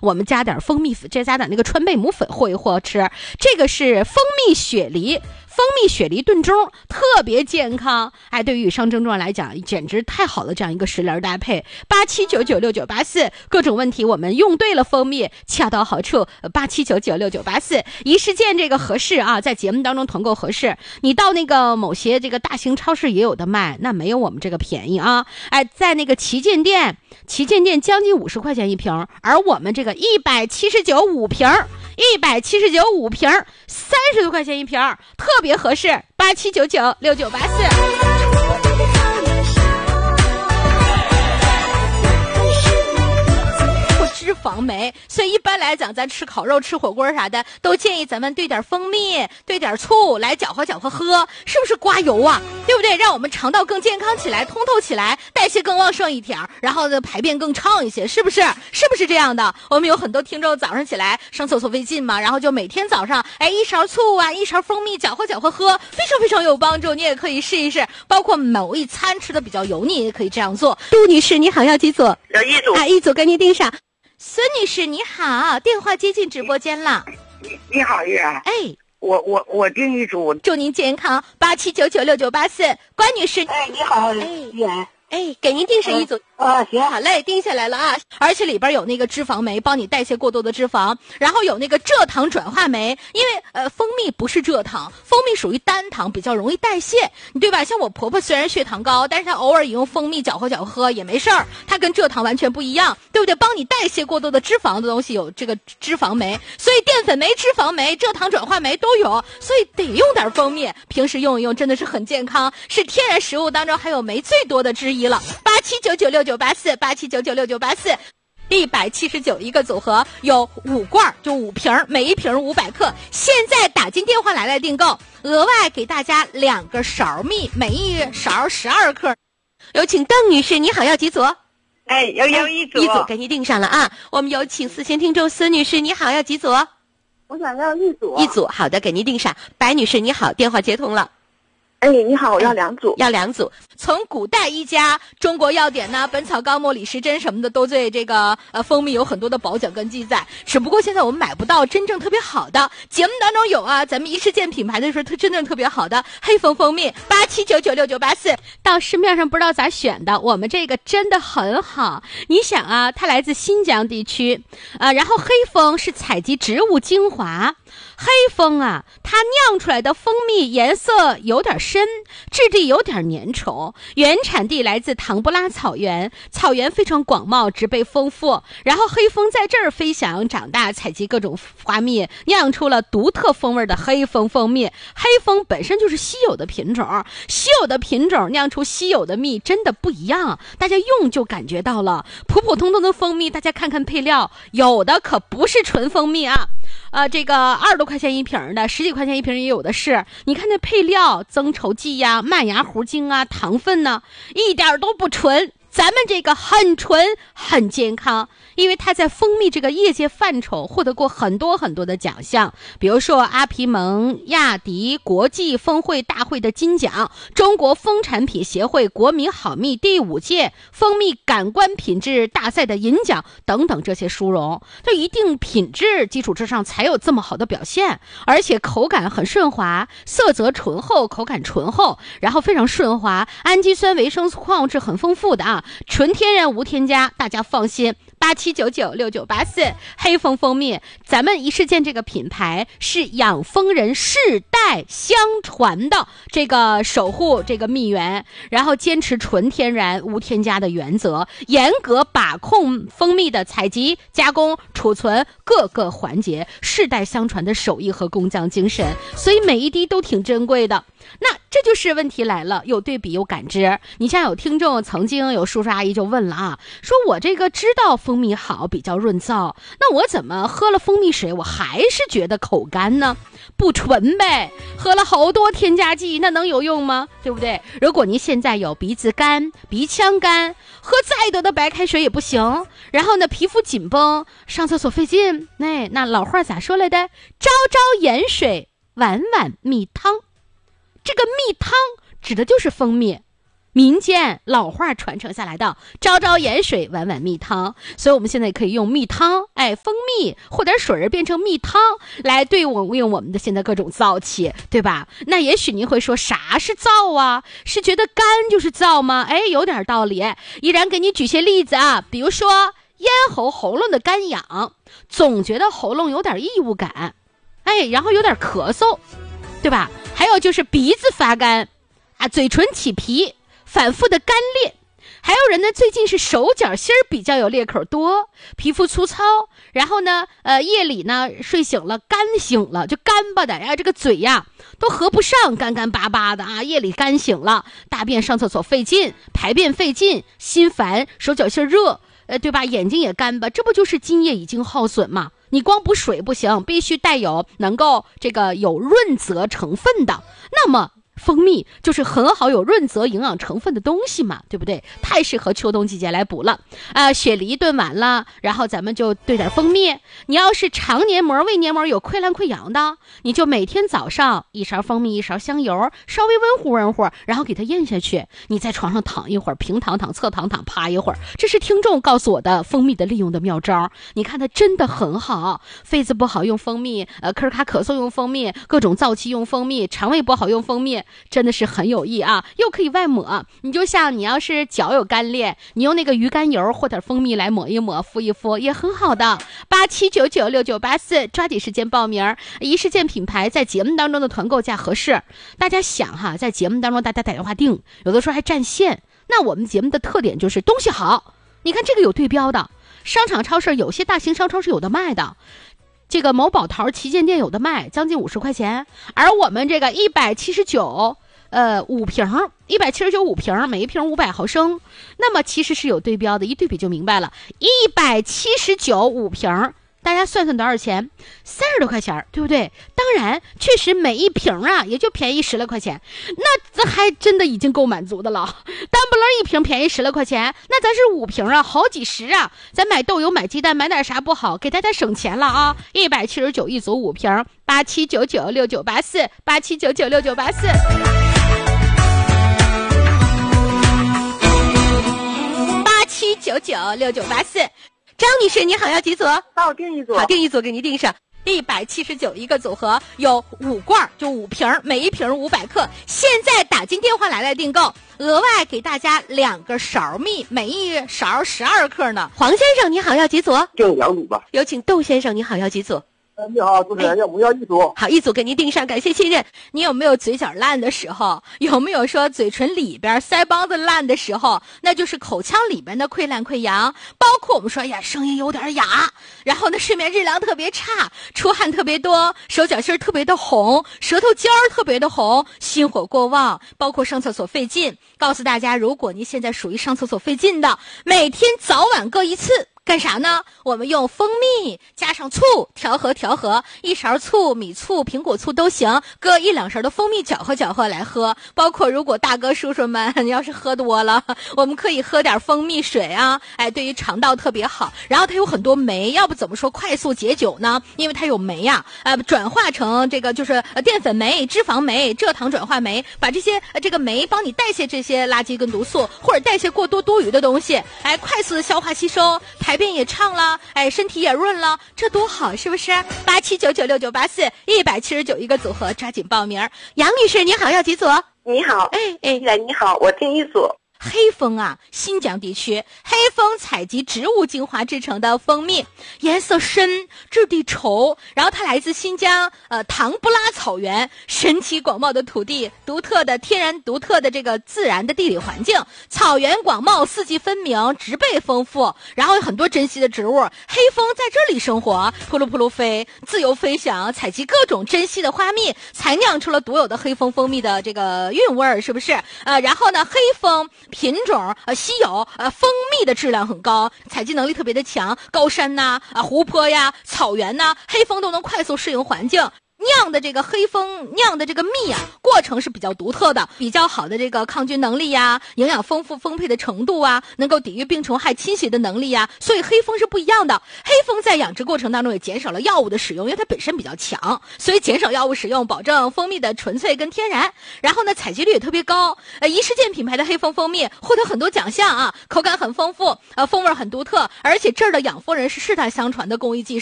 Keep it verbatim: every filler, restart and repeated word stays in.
我们加点蜂蜜，再加点那个川贝母粉和一和吃。这个是蜂蜜雪梨。蜂蜜雪梨炖盅特别健康，哎，对于以上症状来讲，简直太好了，这样一个食疗搭配。八七九九六九八四，各种问题我们用对了蜂蜜，恰到好处。八七九九六九八四，一事件这个合适啊，在节目当中团购合适。你到那个某些这个大型超市也有的卖，那没有我们这个便宜啊。哎，在那个旗舰店，旗舰店将近五十块钱一瓶，而我们这个一百七十九五瓶，一百七十九五瓶，三十多块钱一瓶，特别。别合适，八七九九六九八四。脂肪酶，所以一般来讲，咱吃烤肉、吃火锅啥的，都建议咱们兑点蜂蜜、兑点醋来搅和搅和喝，是不是刮油啊？对不对？让我们肠道更健康起来、通透起来，代谢更旺盛一点，然后呢排便更畅一些，是不是？是不是这样的？我们有很多听众早上起来上厕所费劲嘛，然后就每天早上哎一勺醋啊，一勺蜂蜜搅和搅和喝，非常非常有帮助。你也可以试一试，包括某一餐吃的比较油腻，也可以这样做。杜女士，你好，要几组？ 要一组啊，一组给你订上。孙女士你好，电话接进直播间了。 你你好月啊， 哎， 我我我订一组， 祝您健康。八七九九六九八四，关女士。 哎，你好， 哎月。 哎，给您订上一组啊，行， 好嘞，定下来了啊！而且里边有那个脂肪酶，帮你代谢过多的脂肪，然后有那个蔗糖转化酶，因为呃蜂蜜不是蔗糖，蜂蜜属于单糖，比较容易代谢，对吧？像我婆婆虽然血糖高，但是她偶尔也用蜂蜜搅和搅和喝也没事儿，它跟蔗糖完全不一样，对不对？帮你代谢过多的脂肪的东西有这个脂肪酶，所以淀粉酶、脂肪酶、蔗糖转化酶都有，所以得用点蜂蜜，平时用一用真的是很健康，是天然食物当中含有酶最多的之一了。八七九九六九八四，八七九九六九八四，一百七十九一个组合，有五罐，就五瓶，每一瓶五百克。现在打进电话来来订购，额外给大家两个勺蜜，每一勺十二克。有请邓女士，你好，要几组？ 哎，要要一组， 一组给您订上了啊。我们有请四线听众孙女士，你好，要几组？ 我想要一组， 一组，好的，给您订上。白女士，你好，电话接通了。 哎，你好，我要两组， 要两组。从古代一家，中国药典呢，本草纲目、李时珍什么的都对这个呃蜂蜜有很多的褒奖跟记载。只不过现在我们买不到真正特别好的，节目当中有啊，咱们一事件品牌的时候，它真正特别好的黑蜂蜂蜜，八七九九六九八四，到市面上不知道咋选的，我们这个真的很好。你想啊，它来自新疆地区，啊、呃，然后黑蜂是采集植物精华。黑蜂啊，它酿出来的蜂蜜颜色有点深，质地有点粘稠，原产地来自唐布拉草原，草原非常广袤，植被丰富，然后黑蜂在这儿飞翔长大，采集各种花蜜，酿出了独特风味的黑蜂蜂蜜。黑蜂本身就是稀有的品种，稀有的品种酿出稀有的蜜真的不一样，大家用就感觉到了。普普通通的蜂蜜，大家看看配料，有的可不是纯蜂蜜啊，呃，这个二十多块钱一瓶的，十几块钱一瓶也有的是。你看那配料，增稠剂呀、麦芽糊精啊、糖分呢，一点都不纯。咱们这个很纯很健康，因为它在蜂蜜这个业界范畴获得过很多很多的奖项，比如说阿皮蒙亚迪国际蜂会大会的金奖，中国蜂产品协会国民好蜜第五届蜂蜜感官品质大赛的银奖等等，这些殊荣，在一定品质基础之上才有这么好的表现，而且口感很顺滑，色泽醇厚，口感醇厚，然后非常顺滑，氨基酸维生素矿物质很丰富的啊，纯天然无添加，大家放心。八七九九六九八四，黑蜂蜂蜜，咱们一事件这个品牌是养蜂人世代相传的这个守护这个蜜源，然后坚持纯天然无添加的原则，严格把控蜂蜜的采集、加工、储存各个环节，世代相传的手艺和工匠精神，所以每一滴都挺珍贵的。那这就是问题来了，有对比有感知。你像有听众曾经有叔叔阿姨就问了啊，说我这个知道蜂蜜好，比较润燥，那我怎么喝了蜂蜜水我还是觉得口干呢？不纯呗，喝了好多添加剂，那能有用吗？对不对？如果您现在有鼻子干、鼻腔干，喝再多的白开水也不行，然后呢皮肤紧绷，上厕所费劲，哎，那老话咋说来的？朝朝盐水，晚晚蜜汤。这个蜜汤指的就是蜂蜜， 民间老话传承下来的朝朝盐水碗碗蜜汤，所以我们现在可以用蜜汤，哎，蜂蜜或点水儿变成蜜汤来对我用我们的现在各种燥气，对吧？那也许您会说，啥是燥啊？是觉得干就是燥吗？哎，有点道理。依然给你举些例子啊，比如说咽喉喉咙的干痒，总觉得喉咙有点异物感，哎，然后有点咳嗽，对吧？还有就是鼻子发干啊，嘴唇起皮，反复的干裂。还有人呢，最近是手脚心儿比较有裂口多，皮肤粗糙，然后呢，呃，夜里呢睡醒了干醒了，就干巴的，然后这个嘴呀都合不上，干干巴巴的啊，夜里干醒了，大便上厕所费劲，排便费劲，心烦，手脚心热，呃，对吧？眼睛也干巴，这不就是津液已经耗损吗？你光补水不行，必须带有能够这个有润泽成分的，那么蜂蜜就是很好有润泽营养成分的东西嘛，对不对？太适合秋冬季节来补了啊、呃！雪梨炖完了，然后咱们就兑点蜂蜜。你要是肠黏膜、胃黏膜有溃烂溃疡的，你就每天早上一勺蜂蜜，一勺香油，稍微温乎温乎，然后给它咽下去。你在床上躺一会儿，平躺躺、侧躺躺，趴一会儿。这是听众告诉我的蜂蜜的利用的妙招。你看它真的很好，痱子不好用蜂蜜，呃，咳卡咳嗽用蜂蜜，各种燥气用蜂蜜，肠胃不好用蜂蜜。真的是很有益啊，又可以外抹。你就像你要是脚有干裂，你用那个鱼肝油或点蜂蜜来抹一抹，敷一敷也很好的。八七九九六九八四，抓紧时间报名。一事件品牌在节目当中的团购价合适，大家想哈，在节目当中大家打电话订，有的时候还占线。那我们节目的特点就是东西好，你看这个有对标的，商场超市有些大型商超是有的卖的。这个某宝淘旗舰店有的卖，将近五十块钱，而我们这个一百七十九，呃，五瓶，一百七十九五瓶，每一瓶五百毫升，那么其实是有对标的，一对比就明白了，一百七十九五瓶。大家算算多少钱？三十多块钱，对不对？当然，确实每一瓶啊，也就便宜十来块钱，那这还真的已经够满足的了。单不楞一瓶便宜十来块钱，那咱是五瓶啊，好几十啊。咱买豆油、买鸡蛋、买点啥不好？给大家省钱了啊！一百七十九一组五瓶，八七九九六九八四，八七九九六九八四。八七九九六九八四。张女士，你好，要几组？ 帮我订一组。 好，订一组给您订上。一百七十九一个组合，有五罐，就五瓶，每一瓶五百克。现在打进电话来来订购，额外给大家两个勺蜜，每一勺十二克呢。黄先生，你好，要几组？ 订两组吧。 有请窦先生，你好，要几组？ 呃，你好，主持人，要我要一组。 好，一组给您订上，感谢信任。你有没有嘴角烂的时候？有没有说嘴唇里边、腮帮子烂的时候？那就是口腔里边的溃烂溃疡。包括我们说呀，声音有点哑，然后呢，睡眠质量特别差，出汗特别多，手脚心特别的红，舌头尖儿特别的红，心火过旺，包括上厕所费劲。告诉大家，如果您现在属于上厕所费劲的，每天早晚各一次。干啥呢？我们用蜂蜜加上醋调和调和，一勺醋、米醋、苹果醋都行，搁一两勺的蜂蜜搅和搅和来喝。包括如果大哥叔叔们要是喝多了，我们可以喝点蜂蜜水啊，哎，对于肠道特别好。然后它有很多酶，要不怎么说快速解酒呢？因为它有酶呀、啊，呃，转化成这个就是淀粉酶、脂肪酶、蔗糖转化酶，把这些这个酶帮你代谢这些垃圾跟毒素，或者代谢过多多余的东西，哎，快速的消化吸收。排便也畅了，哎，身体也润了，这多好，是不是？八七九九六九八四，一百七十九一个组合，抓紧报名。杨女士，你好，要几组？ 你好， 哎哎， 你好，我订一组。 黑蜂啊，新疆地区黑蜂采集植物精华制成的蜂蜜，颜色深，质地稠，然后它来自新疆呃唐布拉草原，神奇广袤的土地，独特的天然独特的这个自然的地理环境，草原广袤，四季分明，植被丰富，然后有很多珍稀的植物，黑蜂在这里生活，扑噜扑噜飞，自由飞翔，采集各种珍稀的花蜜，才酿出了独有的黑蜂蜂蜜的这个韵味儿，是不是？呃，然后呢，黑蜂品种呃稀有，呃蜂蜜的质量很高，采集能力特别的强，高山呐、啊湖泊呀、草原呐，黑蜂都能快速适应环境。你酿的这个黑蜂酿的这个蜜啊，过程是比较独特的，比较好的这个抗菌能力呀，营养丰富丰沛的程度啊，能够抵御病虫害侵袭的能力呀，所以黑蜂是不一样的。黑蜂在养殖过程当中也减少了药物的使用，因为它本身比较强，所以减少药物使用，保证蜂蜜的纯粹跟天然。然后呢，采集率也特别高。呃，宜世健品牌的黑蜂蜂蜜获得很多奖项啊，口感很丰富，呃，风味很独特，而且这儿的养蜂人是世代相传的工艺技术。